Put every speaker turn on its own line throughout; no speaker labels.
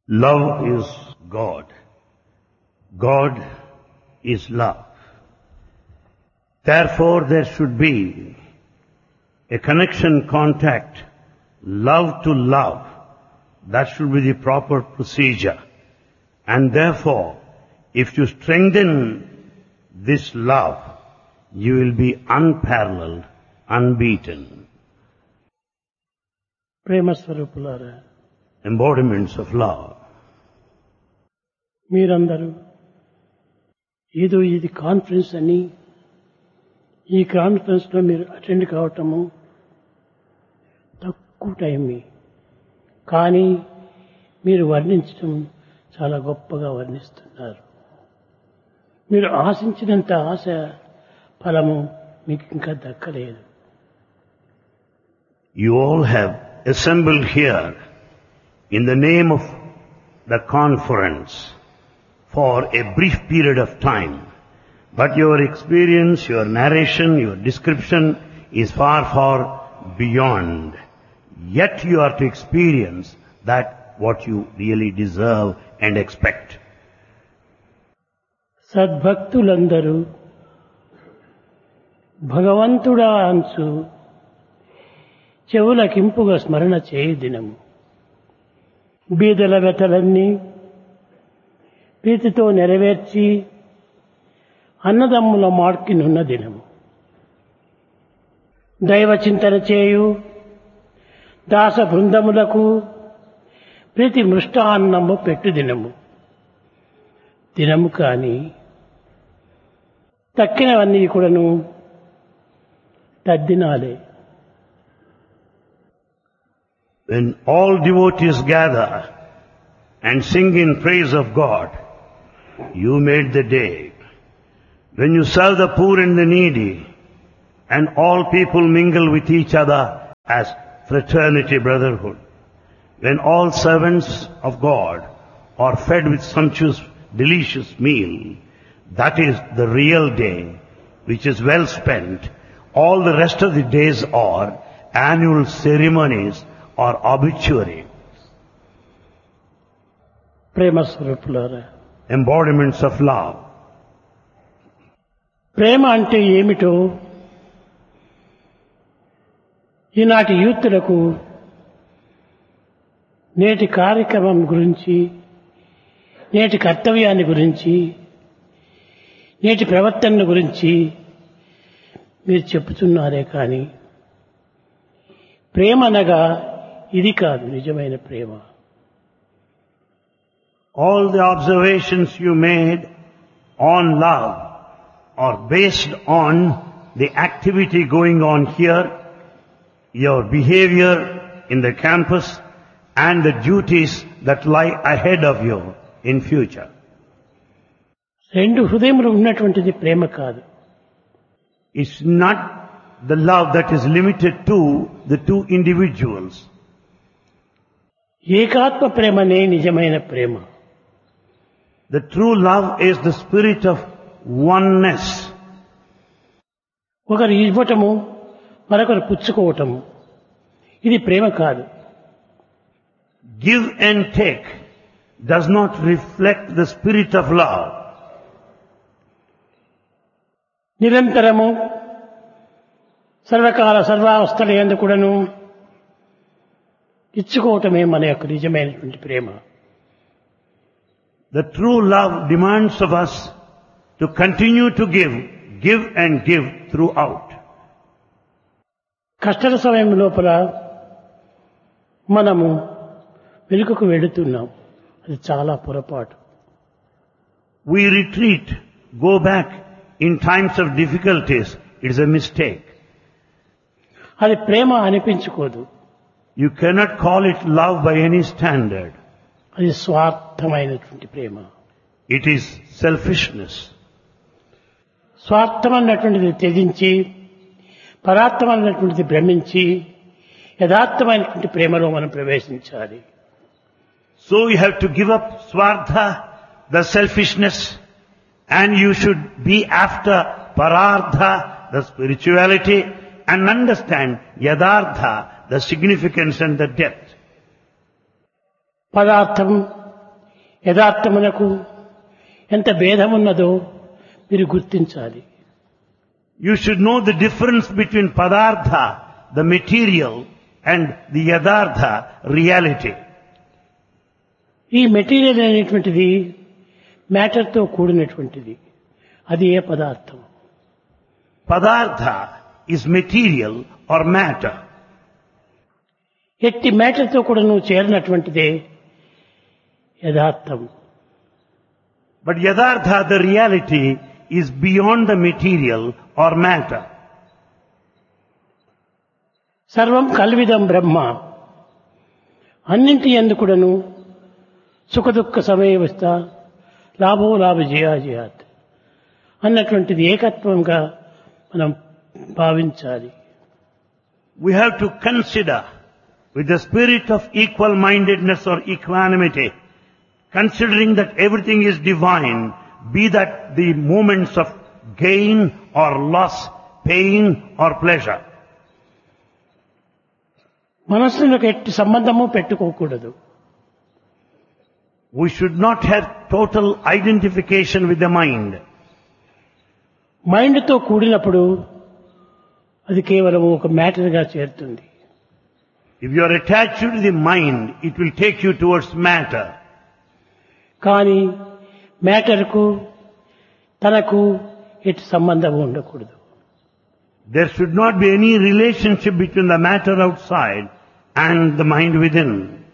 Love is God. God is love. Therefore, there should be a connection, contact, love to love. That should be the proper procedure. And therefore, if you strengthen this love, you will be unparalleled, unbeaten.
ప్రేమ స్వరూపులారా,
Embodiments of love.
మీరందరూ ఏదో ఇది conference అని ఈ conference లో మీరు attend కావటము తక్కువ టైమే, కానీ మీరు వర్ణించటం చాలా గొప్పగా వర్ణిస్తున్నారు. మీరు ఆశించినంత ఆశ ఫలము మీకు ఇంకా దక్కలేదు.
You all have assembled here in the name of the conference for a brief period of time. But your experience, your narration, your description is far, far beyond. Yet you are to experience that what you really deserve and expect.
సద్భక్తులందరూ భగవంతుడా అంచు చెవులకింపుగా స్మరణ చేయు దినము. బీదల వెతలన్నీ ప్రీతితో నెరవేర్చి అన్నదమ్ముల మార్కినున్న దినము. దైవ చింతన చేయు దాస బృందములకు ప్రీతి మృష్టాన్నము పెట్టు దినము. దినము కాని తక్కినవన్నీ కూడాను తద్దినాలే.
When all devotees gather and sing in praise of God, you made the day. When you serve the poor and the needy, and all people mingle with each other as fraternity, brotherhood, when all servants of God are fed with sumptuous, delicious meal, that is the real day, which is well spent. All the rest of the days are annual ceremonies or obituary.
ప్రేమ స్వరూపులారా,
Embodiments of love.
ప్రేమ అంటే ఏమిటో ఈనాటి యూత్లకు నేటి కార్యక్రమం గురించి, నేటి కర్తవ్యాన్ని గురించి, నేటి ప్రవర్తన గురించి మీరు చెప్పుతున్నారే కానీ ప్రేమ అనగా ఇది కాదు నిజమైన ప్రేమ.
All the observations you made on love are based on the activity going on here, your behavior in the campus, and the duties that lie ahead of you in future.
రెండు హృదయములు ఉన్నటువంటిది ప్రేమ కాదు.
It's not the love that is limited to the two individuals.
ఏకాత్మ ప్రేమనే నిజమైన ప్రేమ.
The true love is the spirit of oneness.
ఒకరు ఇవ్వటము మరొకరు పుచ్చుకోవటము ఇది ప్రేమ కాదు.
Give and take does not reflect the spirit of love.
నిరంతరము సర్వకాల సర్వావస్థల యందు కూడాను ఇచ్చుకోవటమే మన యొక్క నిజమైనటువంటి ప్రేమ.
The true love demands of us to continue to give and give throughout.
కష్టల సమయం లోపల మనము వెనుకకు వెళుతున్నాం, అది చాలా పొరపాటు.
We retreat, go back in times of difficulties. It is a mistake.
అది ప్రేమ అనిపించుకోదు.
You cannot call it love by any standard.
అది స్వార్థమైనటువంటి ప్రేమ.
It is selfishness.
స్వార్థం అన్నటువంటిది త్యజించి పరార్థమైనటువంటిది భ్రమించి యథార్థమైనటువంటి ప్రేమలో మనం ప్రవేశించాలి.
So you have to give up swartha, the selfishness, and you should be after parartha, the spirituality, and understand yadartha, the significance and the depth.
పదార్థం యథార్థమునకు ఎంత భేదమున్నదో మీరు గుర్తించాలి.
You should know the difference between padartha, the material, and the yadartha, reality.
ఈ material అనేటువంటిది మ్యాటర్తో కూడినటువంటిది. అది ఏ పదార్థం?
Padartha is material or matter.
ఎట్టి మ్యాటర్తో కూడా నువ్వు చేరినటువంటిదే యథార్థం.
But yadartha, the reality, is beyond the material or matter.
సర్వం కల్విదం బ్రహ్మ. అన్నింటి యందు కూడాను సుఖదుఃఖ సమయవస్థ లాభో లాభ జయాజయాత్ అన్నటువంటిది ఏకత్వంగా మనం భావించాలి.
We have to consider with the spirit of equal-mindedness or equanimity, considering that everything is divine, be that the moments of gain or loss, pain or pleasure.
మనస్సులకు ఎట్టి సంబంధము పెట్టుకోకూడదు.
We should not have total identification with the mind.
మైండ్తో కూడినప్పుడు అది కేవలం ఒక మ్యాటర్గా చేరుతుంది.
If you are attached to the mind, it will take you towards matter.
కానీ మ్యాటర్కు తనకు ఎట్టి సంబంధం ఉండకూడదు.
There should not be any relationship between the matter outside and the mind within.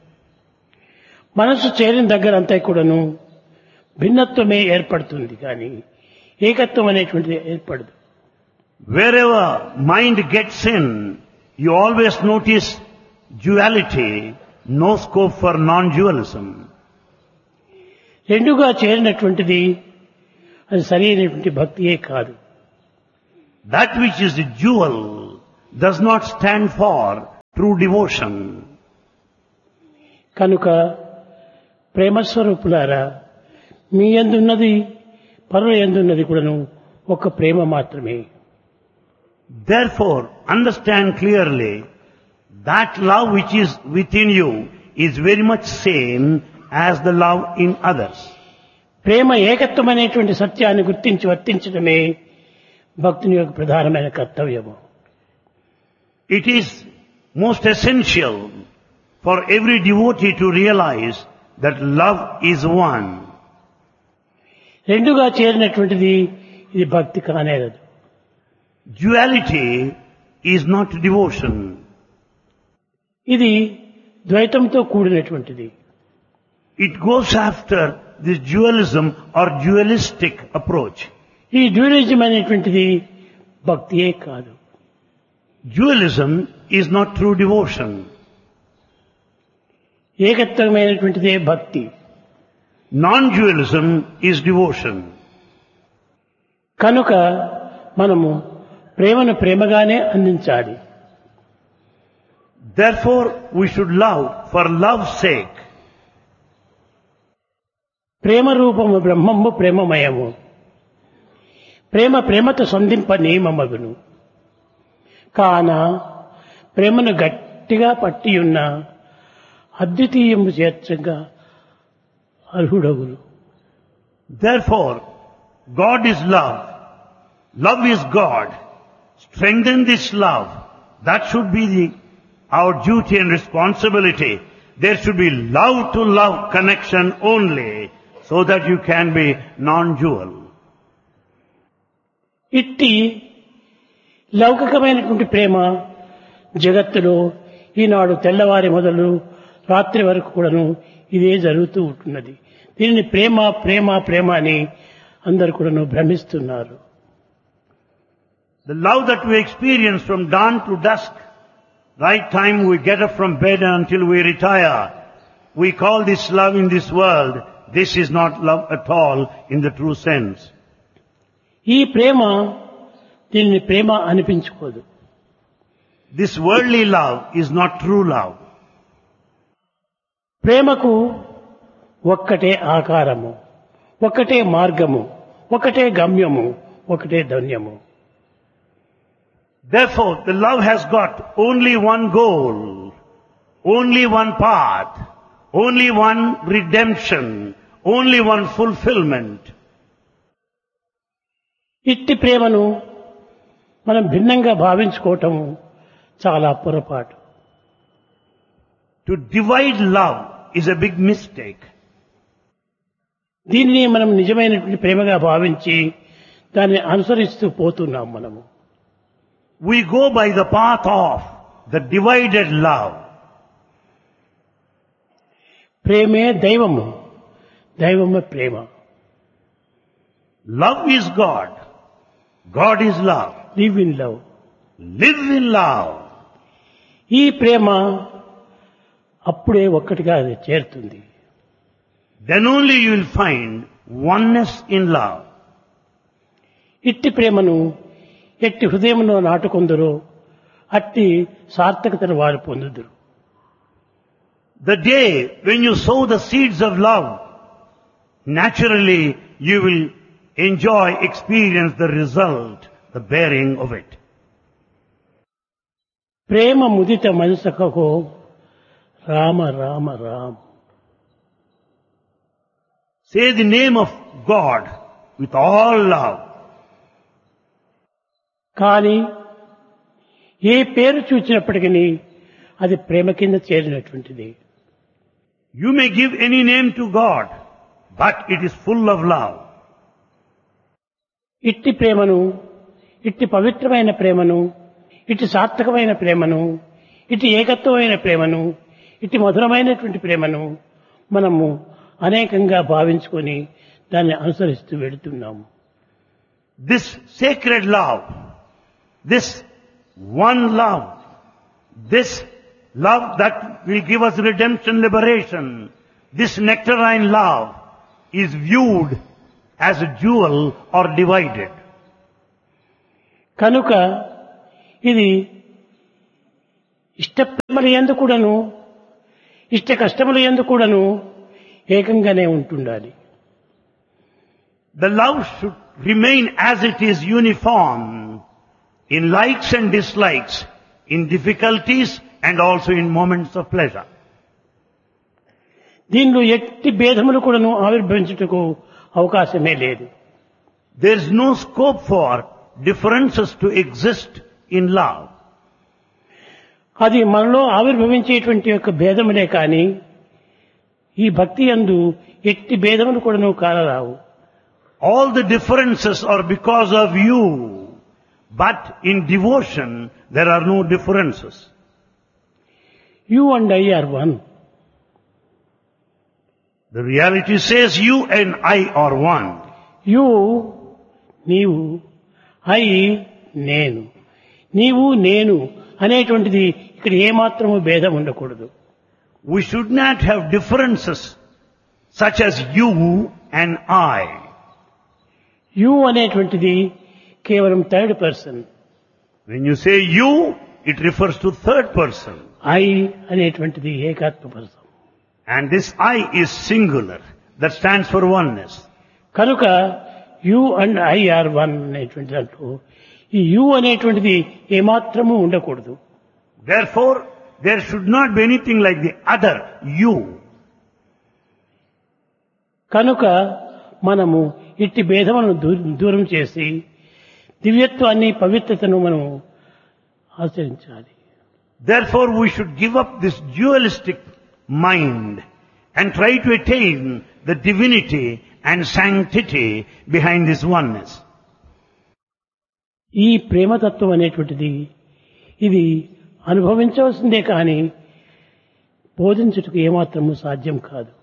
మనసు చేరిన దగ్గర అంతా కూడాను భిన్నత్వమే ఏర్పడుతుంది కానీ ఏకత్వం అనేటువంటిది ఏర్పడదు.
Wherever mind gets in, you always notice duality, no scope for non-dualism.
రెండుగా చేరినటువంటిది అది సరైనటువంటి భక్తియే కాదు.
That which is the dual does not stand for true devotion.
కనుక ప్రేమస్వరూపులారా, మీ యందున్నది పరుల యందున్నది కూడాను ఒక ప్రేమ మాత్రమే.
Therefore, understand clearly that love which is within you is very much same as the love in others.
ప్రేమ ఏకత్వం అనేటువంటి సత్యాన్ని గుర్తించి వర్తించడమే భక్తుని యొక్క ప్రధానమైన కర్తవ్యము.
It is most essential for every devotee to realize that love is one.
రెండుగా చేరినటువంటిది ఇది భక్తి కానేరదు.
Duality is not devotion.
ఇది ద్వైతంతో కూడినటువంటిది.
It goes after this dualism or dualistic approach.
ఈ డ్యూయలిజం అనేటువంటిది భక్తియే కాదు.
Dualism is not true devotion.
ఏకత్వమైనటువంటిదే భక్తి.
Non-dualism is devotion.
కనుక మనము ప్రేమను ప్రేమగానే అందించాలి.
Therefore, we should love for love's sake.
ప్రేమ రూపము బ్రహ్మము ప్రేమమయము. ప్రేమ ప్రేమతో సంధింప నియమమగును. కాన ప్రేమను గట్టిగా పట్టియున్న అద్వితీయము చేర్చగా అర్హుడగును.
Therefore, God is love. Love is God. Strengthen this love. That should be our duty and responsibility. There should be love to love connection only so that you can be non-dual.
ఇట్టి లౌకికమైనటువంటి ప్రేమ జగత్తులో ఈనాడు తెల్లవారి మొదలు రాత్రి వరకు కూడాను ఇదే జరుగుతూ ఉంటున్నది. దీనిని ప్రేమ ప్రేమ ప్రేమ అని అందరు కూడాను భ్రమిస్తున్నారు.
The love that we experience from dawn to dusk, right time we get up from bed until we retire, we call this love in this world. This is not love at all in the true sense.
ఈ ప్రేమ దీనిని ప్రేమ అనిపించుకోదు.
This worldly love is not true love.
ప్రేమకు ఒక్కటే ఆకారము, ఒక్కటే మార్గము, ఒకటే గమ్యము, ఒకటే ధన్యము.
Therefore, the love has got only one goal, only one path, only one redemption, only one fulfillment.
ఇట్టి ప్రేమను మనం భిన్నంగా భావించుకోవటం చాలా పొరపాటు.
To divide love is a big mistake.
దీనిని మనం నిజమైనటువంటి ప్రేమగా భావించి దాన్ని అనుసరిస్తూ పోతున్నాం మనము.
We go by the path of the divided love.
ప్రేమే దైవము, దైవమే ప్రేమ.
Love is God. God is love.
Live in love.
Live in love.
ఈ ప్రేమ అప్పుడే ఒక్కటిగా అది చేరుతుంది.
Then only you will find oneness in love.
ఇట్టి ప్రేమను ఎట్టి హృదయంలో నాటుకొందరో అట్టి సార్థకతను వారు పొందుదురు.
The day when you sow the seeds of love, naturally you will enjoy, experience the result, the bearing of it.
Prema ముదిత మనసకో Rama Rama Rama.
Say the name of God with all love.
కానీ ఏ పేరు చూచినప్పటికీ అది ప్రేమ కింద చేరినటువంటిది.
You may give any name to God, but it is full of love.
ఇట్టి ప్రేమను, ఇట్టి పవిత్రమైన ప్రేమను, ఇట్టి సార్థకమైన ప్రేమను, ఇట్టి ఏకత్వమైన ప్రేమను, ఇట్టి మధురమైనటువంటి ప్రేమను మనము అనేకంగా భావించుకొని దాన్ని అనుసరిస్తూ వెళుతున్నాము.
This sacred love, this one love, this love that will give us redemption, liberation, this nectarine love is viewed as a jewel or divided.
కనుక ఇది ఇష్ట ప్రేమల యందు కూడాను, ఇష్ట కష్టముల యందు కూడాను ఏకంగానే ఉంటుండాలి.
The love should remain as it is, uniform in likes and dislikes, in difficulties and also in moments of pleasure.
దీనిలో ఎట్టి భేదములు కూడాను ఆవిర్భవించుటకు అవకాశమే లేదు.
There is no scope for differences to exist in love.
అది మనలో ఆవిర్భవించేటువంటి యొక్క భేదములే కానీ ఈ భక్తి యందు ఎట్టి భేదములు కూడాను కానరావు.
All the differences are because of you, but in devotion there are no differences.
You and I are one.
The reality says you and I are one.
You, నీవు, I, నేను, నీవు నేను అనేటువంటిది ఇక్కడ ఏమాత్రము భేదం ఉండకూడదు.
We should not have differences such as you and I.
You అనేటువంటిది కేవలం third person.
When you say you, it refers to third person.
I అనేటువంటిది ఏకాత్మ person.
And this I is singular. That stands for oneness.
కనుక you and I are one అనేటువంటి దాంట్లో ఈ you అనేటువంటిది ఏమాత్రము ఉండకూడదు.
Therefore, there should not be anything like the other you.
కనుక మనము ఇట్టి భేదములను దూరం చేసి దివ్యత్వాన్ని, పవిత్రతను మనం ఆచరించాలి.
Therefore, we should give up this dualistic mind and try to attain the divinity and sanctity behind this oneness.
ఈ ప్రేమతత్వం అనేటువంటిది ఇది అనుభవించవలసిందే కానీ బోధించుటకు ఏమాత్రము సాధ్యం కాదు.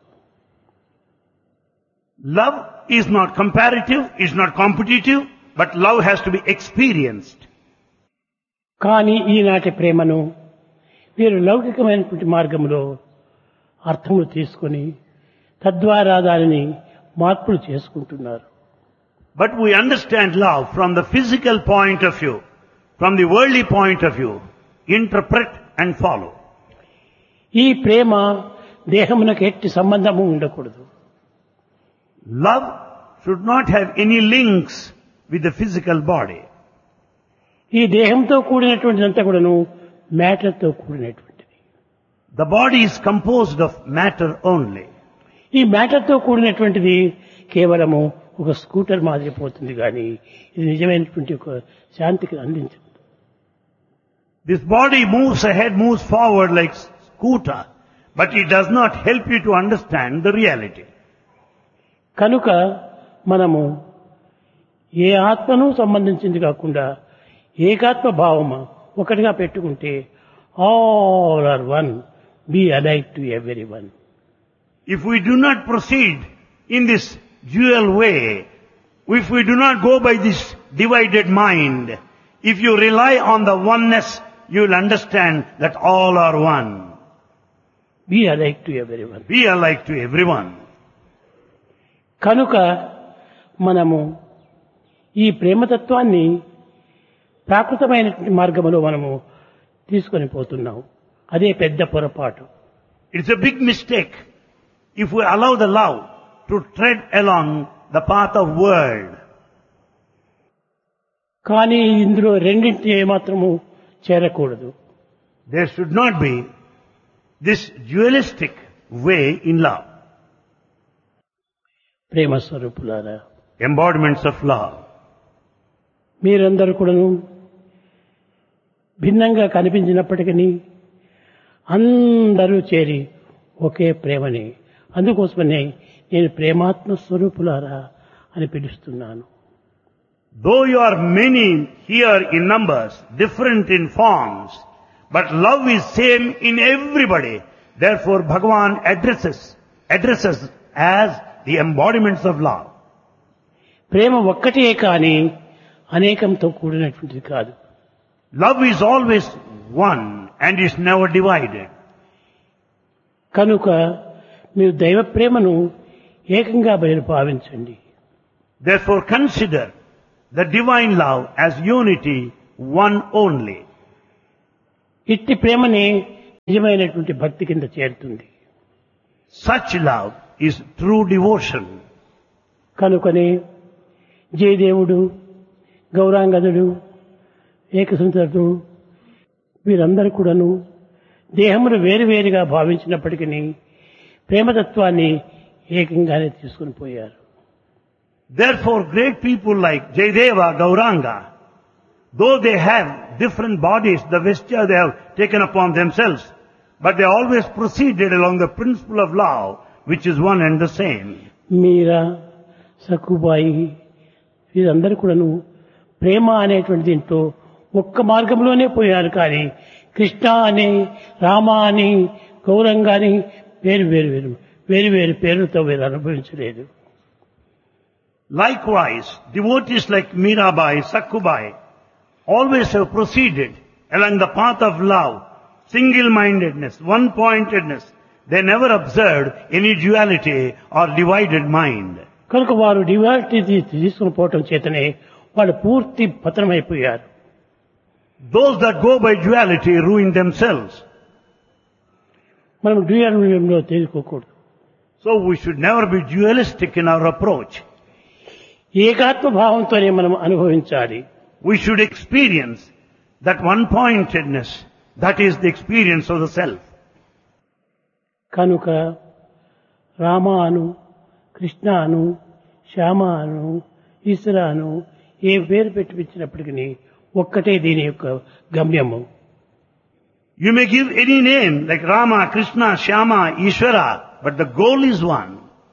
Love is not comparative, is not competitive, but love has to be experienced.
కానీ ఈనాటి ప్రేమను వీరు లౌకికమైనటువంటి మార్గంలో అర్థములు తీసుకొని తద్వారా దానిని మార్పులు చేసుకుంటున్నారు.
But we understand love from the physical point of view, from the worldly point of view, interpret and follow.
ఈ ప్రేమ దేహమునకు ఎట్టి సంబంధము ఉండకూడదు.
Love should not have any links with the physical body.
ఈ దేహంతో కూడినటువంటిదంతా కూడాను మ్యాటర్తో కూడినటువంటిది.
The body is composed of matter only.
ఈ మ్యాటర్తో కూడినటువంటిది కేవలము ఒక స్కూటర్ మాదిరి పోతుంది కానీ ఇది నిజమైనటువంటి ఒక శాంతికి అందించదు.
This body moves ahead, moves forward like scooter, but it does not help you to understand the reality.
కనుక మనము ఏ ఆత్మను సంబంధించింది కాకుండా ఏకాత్మ భావము ఒకటిగా పెట్టుకుంటే all are one, be alike to every one.
If we do not proceed in this dual way, if we do not go by this divided mind, if you rely on the oneness, you will understand that all are one.
Be alike to every one.
Be alike to everyone.
కనుక మనము ఈ ప్రేమతత్వాన్ని ప్రాకృతమైనటువంటి మార్గంలో మనము తీసుకొని పోతున్నాం. అదే పెద్ద పొరపాటు.
It's a big mistake if we allow the love to tread along the path of world.
కానీ ఇందులో రెండింటిని ఏమాత్రము చేరకూడదు.
There should not be this dualistic way in love.
ప్రేమ స్వరూపులారా,
Embodiments of love.
మీరందరూ కూడాను భిన్నంగా కనిపించినప్పటికీ అందరూ చేరి ఒకే ప్రేమని, అందుకోసమనే నేను ప్రేమాత్మ స్వరూపులారా అని పిలుస్తున్నాను.
Though you are many here in numbers, different in forms, but love is same in everybody. Therefore Bhagavan addresses as the embodiments of love.
ప్రేమ ఒక్కటే కానీ అనేకంతో కూడినటువంటిది కాదు.
Love is always one and is never divided.
కనుక మీరు దైవ ప్రేమను ఏకంగా భావించండి.
Therefore consider the divine love as unity, one only.
ఇట్టి ప్రేమనే నిజమైనటువంటి భక్తి కింద చేరుతుంది.
Such love is true devotion.
కనుకనే జయదేవుడు, గౌరాంగదుడు, ఏకసంతుడు వీరందరూ కూడాను దేహమును వేరువేరుగా భావించినప్పటికీ ప్రేమతత్వాన్ని ఏకంగానే తీసుకుని పోయారు.
Therefore great people like Jayadeva, Gauranga, though they have different bodies, the vesture they have taken upon themselves, but they always proceeded along the principle of love, which is one and the same.
మీరా, సక్కుబాయి వీరందరూ కూడాను ప్రేమ అనేటువంటి దీంట్లో ఒక్క మార్గంలోనే పోయారు. కానీ కృష్ణ అని, రామ అని, గౌరంగా అని వేరు వేరు పేర్లతో వీరు అనుభవించలేదు.
Likewise, devotees like Mirabai, Sakkubai always have proceeded along the path of love, single-mindedness, one-pointedness. They never observed any duality or divided mind.
కనుక వారు డివాలిటీ తీసుకుని పోవటం చేతనే వాళ్ళు పూర్తి పతనమైపోయారు.
Those that go by duality ruin themselves.
మనం డ్యూయల్లో తెలుసుకోకూడదు.
So we should never be dualistic in our approach.
ఏకాత్మ భావంతోనే మనం అనుభవించాలి.
We should experience that one-pointedness, that is the experience of the self.
కనుక రామాను, కృష్ణాను, శ్యామాను, ఈశ్వరాను ఏ పేరు పెట్టించినప్పటికీ ఒక్కటే దీని యొక్క గమ్యము.
You may give any name like Rama, Krishna, Shyama, Ishvara, but the goal is one.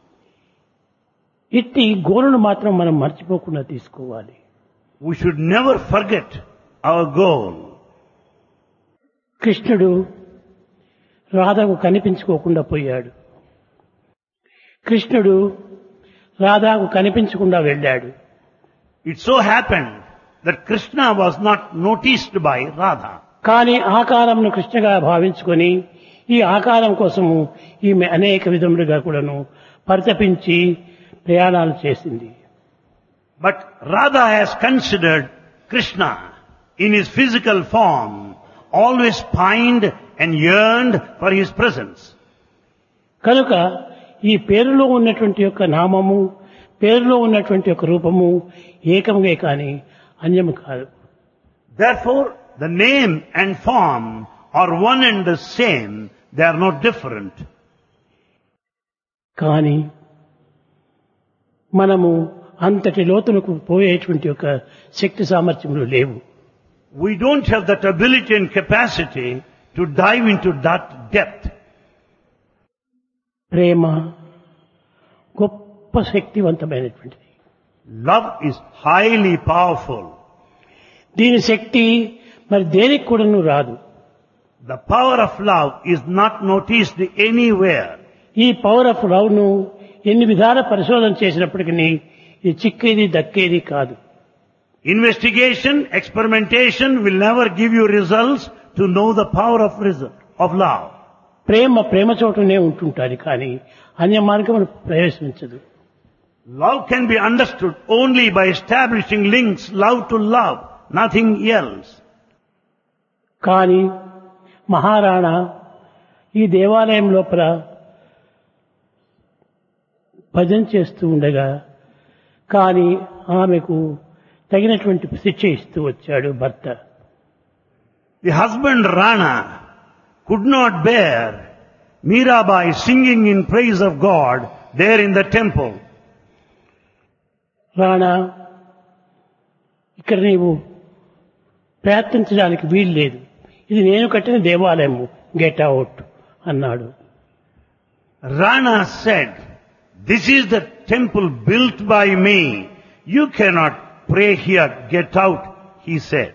ఇట్టి గోలును మాత్రం మనం మర్చిపోకుండా తీసుకోవాలి.
We should never forget our goal.
కృష్ణుడు రాధకు కనిపించుకోకుండా పోయాడు. కృష్ణుడు రాధకు కనిపించకుండా వెళ్ళాడు.
It so happened that Krishna was not noticed by Radha.
కానీ ఆకారంను కృష్ణగా భావించుకొని ఈ ఆకారం కోసము ఈమె అనేక విధములుగా కూడాను పరితపించి ప్రయాణాలు చేసింది.
But Radha has considered Krishna in his physical form, always pined and yearned for his presence.
కనుక ఈ పేరులో ఉన్నటువంటి యొక్క నామము, పేరులో ఉన్నటువంటి యొక్క రూపము ఏకముగే కానీ అన్యము కాదు.
Therefore, the name and form are one and the same. They are not different.
కానీ మనము అంతటి లోతులకు పోయేటువంటి ఒక శక్తి సామర్థ్యములు లేవు.
We don't have that ability and capacity to dive into that depth.
ప్రేమ గొప్ప శక్తివంతమైనటువంటిది.
Love is highly powerful.
దీని శక్తి మరి దేనికి కూడాను రాదు.
The power of love is not noticed anywhere.
ఈ పవర్ ఆఫ్ లవ్ ను ఎన్ని విధాల పరిశోధన చేసినప్పటికీ ఇది చిక్కేది దక్కేది కాదు.
Investigation, experimentation will never give you results to know the power of love.
ప్రేమ చోటనే ఉంటుంటాది కానీ అన్య మార్గమును ప్రవేశించదు.
Love can be understood only by establishing links, love to love, nothing else.
కానీ మహారాణా ఈ దేవాలయం లోపల భజన చేస్తూ ఉండగా కానీ ఆమెకు తగినటువంటి శిక్ష ఇస్తూ వచ్చాడు భర్త.
The husband Rana could not bear Mirabai singing in praise of God there in the temple.
Rana, ఇక్కడ నీవు ప్రయత్నించడానికి వీలు లేదు, ఇది నేను కట్టిన దేవాలయము, గెట్ అవుట్ అన్నాడు.
Rana said, "This is the temple built by me. You cannot pray here, get out," he said.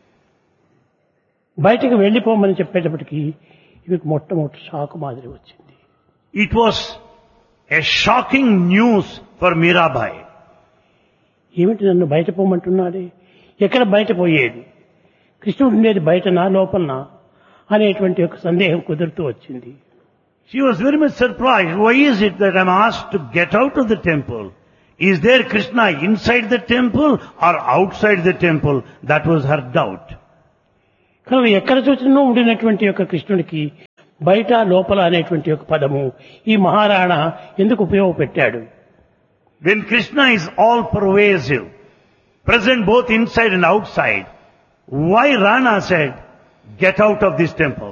బయటకు వెళ్లిపోమని చెప్పేటప్పటికి ఇవి మొట్టమొదటి షాకు మాదిరి వచ్చింది.
It was a shocking news for Mirabai.
ఏమిటి నన్ను బయట పోమంటున్నాడే, ఎక్కడ బయట పోయేది, కృష్ణుడు ఉండేది బయటనా లోపలనా అనేటువంటి ఒక సందేహం కుదురుతూ వచ్చింది.
She was very much surprised. Why is it that I'm asked to get out of the temple? Is there Krishna inside the temple or outside the temple? That was her doubt.
కనుక ఎక్కడ చూసినా ఉండినటువంటి యొక్క కృష్ణుడికి బయట లోపల అనేటువంటి ఒక పదము ఈ మహారాణా ఎందుకు ఉపయోగపెట్టాడు?
When Krishna is all pervasive, present both inside and outside, why Rana said, "Get out of this temple"?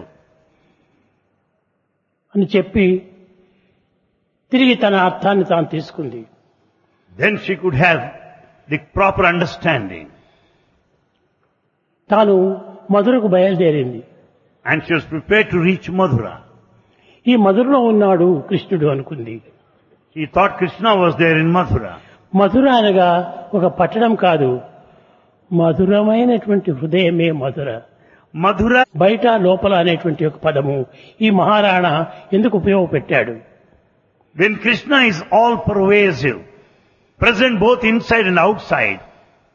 అని చెప్పి తిరిగి తన అర్థాన్ని తాను తీసుకుంది.
Then she could have the proper understanding.
తాను మధురకు బయలుదేరింది.
And she was prepared to reach Mathura.
ఈ మధురలో ఉన్నాడు కృష్ణుడు అనుకుంది.
She thought Krishna was there in Mathura.
మధుర అనగా ఒక పట్టణం కాదు, మధురమైనటువంటి హృదయమే మధుర.
Mathura,
బయట లోపల అనేటువంటి ఒక పదము ఈ మహారాణా ఎందుకు ఉపయోగపెట్టాడు?
when Krishna is all pervasive, present both inside and outside,